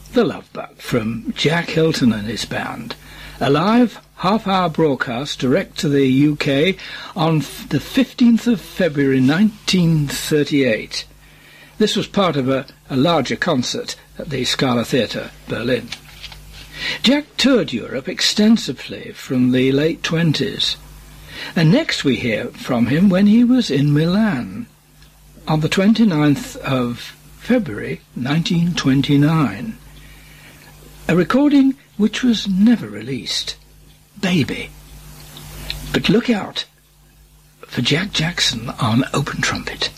The Love Bug from Jack Hilton and his band. A live half-hour broadcast direct to the UK on the 15th of February 1938. This was part of a larger concert at the Scala Theatre, Berlin. Jack toured Europe extensively from the late 20s. And next we hear from him when he was in Milan on the 29th of February 1929. A recording which was never released. Baby. But look out for Jack Jackson on open trumpet.